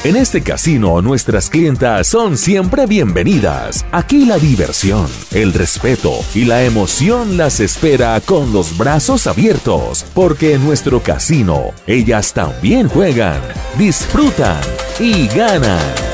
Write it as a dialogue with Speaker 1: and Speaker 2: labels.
Speaker 1: En este casino nuestras clientas son siempre bienvenidas. Aquí la diversión, el respeto y la emoción las espera con los brazos abiertos, porque en nuestro casino ellas también juegan, disfrutan y ganan.